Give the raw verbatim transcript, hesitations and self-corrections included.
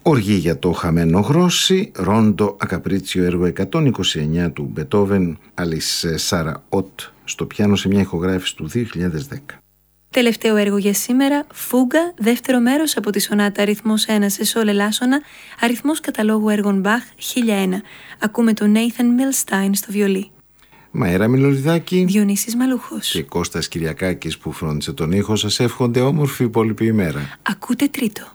Οργή για το χαμένο γρόσι, ρόντο ακαπρίτσιο, έργο εκατόν είκοσι εννιά του Μπετόβεν, Alice Sarah Ott στο πιάνο, σε μια ηχογράφηση του δύο χιλιάδες δέκα. Τελευταίο έργο για σήμερα, Φούγκα, δεύτερο μέρος από τη σονάτα αριθμός ένα σε σόλ ελάσσονα, αριθμός καταλόγου έργων Μπαχ χίλια ένα. Ακούμε τον Νέιθαν Μιλστάιν στο βιολί. Μαέρα Μιλωριδάκη, Διονύσης Μαλούχος και Κώστας Κυριακάκης που φρόντισε τον ήχο, σας εύχονται όμορφη υπόλοιπη ημέρα. Ακούτε τρίτο.